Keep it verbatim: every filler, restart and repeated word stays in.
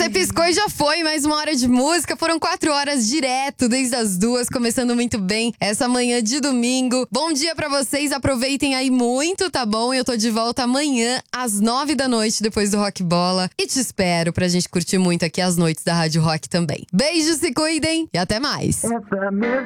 Você piscou e já foi, mais uma hora de música. Foram quatro horas direto, desde as duas, começando muito bem essa manhã de domingo. Bom dia pra vocês, aproveitem aí muito, tá bom? Eu tô de volta amanhã, às nove da noite, depois do Rock Bola. E te espero pra gente curtir muito aqui as noites da Rádio Rock também. Beijos, se cuidem e até mais!